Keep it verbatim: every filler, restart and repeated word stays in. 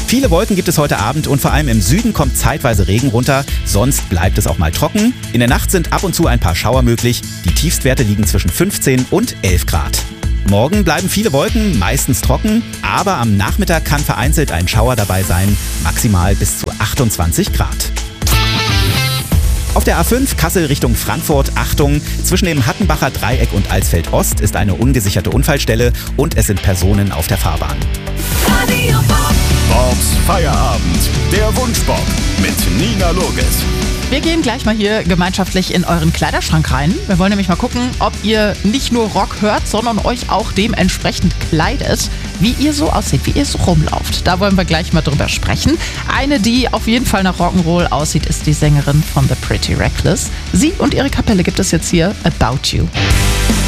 Viele Wolken gibt es heute Abend und vor allem im Süden kommt zeitweise Regen runter, sonst bleibt es auch mal trocken. In der Nacht sind ab und zu ein paar Schauer möglich. Die Tiefstwerte liegen zwischen fünfzehn und elf Grad. Morgen bleiben viele Wolken, meistens trocken, aber am Nachmittag kann vereinzelt ein Schauer dabei sein, maximal bis zu achtundzwanzig Grad. Auf der A fünf Kassel Richtung Frankfurt, Achtung, zwischen dem Hattenbacher Dreieck und Alsfeld Ost ist eine ungesicherte Unfallstelle und es sind Personen auf der Fahrbahn. Bobs Feierabend, der Wunschbob mit Nina Loges. Wir gehen gleich mal hier gemeinschaftlich in euren Kleiderschrank rein. Wir wollen nämlich mal gucken, ob ihr nicht nur Rock hört, sondern euch auch dementsprechend kleidet, wie ihr so aussieht, wie ihr so rumlauft. Da wollen wir gleich mal drüber sprechen. Eine, die auf jeden Fall nach Rock'n'Roll aussieht, ist die Sängerin von The Pretty Reckless. Sie und ihre Kapelle gibt es jetzt hier, About You.